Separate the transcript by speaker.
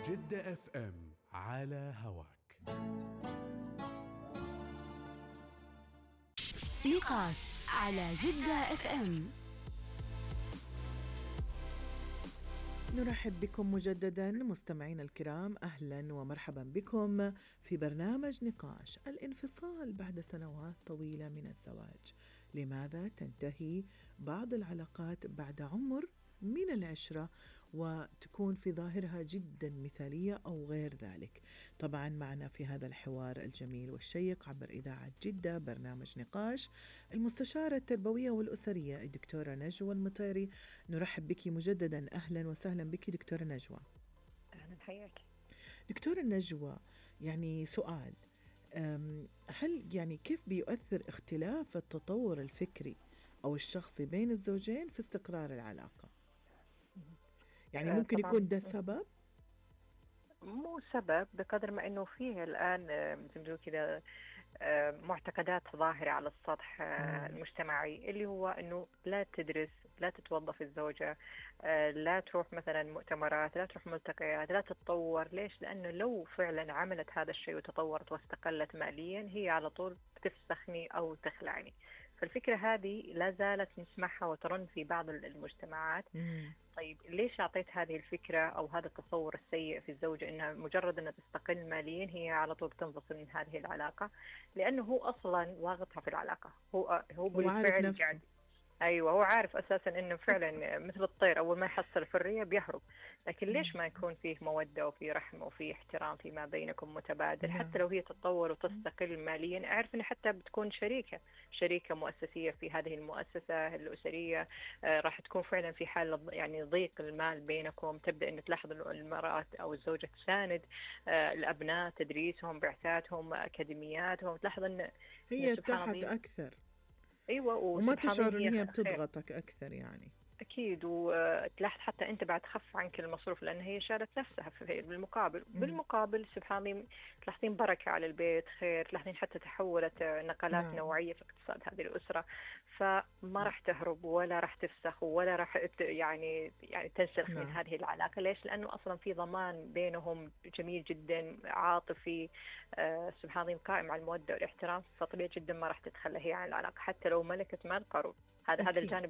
Speaker 1: جدة اف ام على هواك.
Speaker 2: نقاش على جدة اف ام.
Speaker 3: نرحب بكم مجددا مستمعينا الكرام، أهلا ومرحبا بكم في برنامج نقاش. الانفصال بعد سنوات طويلة من الزواج، لماذا تنتهي بعض العلاقات بعد عمر من العشرة وتكون في ظاهرها جدا مثالية أو غير ذلك؟ طبعا معنا في هذا الحوار الجميل والشيق عبر إذاعة جدة برنامج نقاش المستشارة التربوية والأسرية الدكتورة نجوى المطيري. نرحب بك مجددا، أهلا وسهلا بك دكتورة نجوى.
Speaker 4: أهلا، حياك
Speaker 3: دكتورة نجوى، يعني سؤال، هل يعني كيف بيؤثر اختلاف التطور الفكري أو الشخصي بين الزوجين في استقرار العلاقة؟ يعني ممكن
Speaker 4: طبعا
Speaker 3: يكون ده سبب؟
Speaker 4: مو سبب بقدر ما انه فيه الان مثل ما تقول كذا معتقدات ظاهرة على السطح المجتمعي، اللي هو انه لا تدرس، لا تتوظف الزوجة، لا تروح مثلا مؤتمرات، لا تروح ملتقيات، لا تتطور. ليش؟ لانه لو فعلا عملت هذا الشيء وتطورت واستقلت ماليا، هي على طول بتفسخني او تخلعني. فالفكرة هذه لا زالت نسمعها وترن في بعض المجتمعات. طيب ليش أعطيت هذه الفكرة أو هذا التصور السيء في الزوجة إنها مجرد أنها تستقل ماليا هي على طول تنفصل من هذه العلاقة؟ لأنه هو أصلا واغطها في العلاقة، هو
Speaker 3: عارف
Speaker 4: بالفعل
Speaker 3: نفسه.
Speaker 4: أيوة، هو عارف أساسا إنه فعلا مثل الطير أول ما يحصل الحرية بيهرب. لكن ليش ما يكون فيه مودة وفيه رحمة وفيه احترام فيما بينكم متبادل؟ حتى لو هي تتطور وتستقل ماليا، أعرف إن حتى بتكون شريكة مؤسسية في هذه المؤسسة الأسرية. راح تكون فعلا في حال يعني ضيق المال بينكم، تبدأ إن تلاحظ المرأة أو الزوجة تساند الأبناء، تدريسهم، بعثاتهم، أكاديمياتهم، تلاحظ إن
Speaker 3: هي
Speaker 4: سبحان
Speaker 3: ارتاحت
Speaker 4: الله.
Speaker 3: أكثر
Speaker 4: أيوة،
Speaker 3: وما
Speaker 4: وسبحان
Speaker 3: تشعر إن
Speaker 4: الله
Speaker 3: هي
Speaker 4: هي خير.
Speaker 3: بتضغطك أكثر يعني.
Speaker 4: أكيد، وتلاحظ حتى أنت بعد خف عنك المصروف لأن هي شالت نفسها في بالمقابل سبحان الله تلاحظين بركة على البيت، خير، تلاحظين حتى تحولت نقلات
Speaker 3: نعم.
Speaker 4: نوعية في اقتصاد هذه الأسرة. فما راح تهرب ولا راح تفسخ ولا راح يعني تنسلخ من
Speaker 3: نعم.
Speaker 4: هذه العلاقة. ليش؟ لأنه أصلا في ضمان بينهم جميل جدا، عاطفي، سبحان الله قائم على المودة والاحترام. فطبيعي جدا ما راح تتخلى هي عن العلاقة حتى لو ملكت مال قارون. هذا
Speaker 3: أكيد.
Speaker 4: الجانب